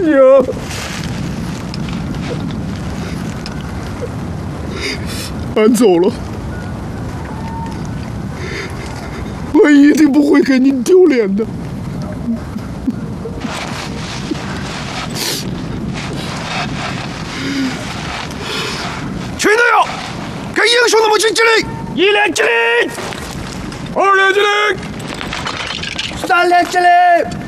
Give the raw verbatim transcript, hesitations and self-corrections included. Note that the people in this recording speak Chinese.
娘，俺走了，我一定不会给您丢脸的。 全队友，给英雄的母亲敬礼！ 一连敬礼，二连敬礼， 三连敬礼！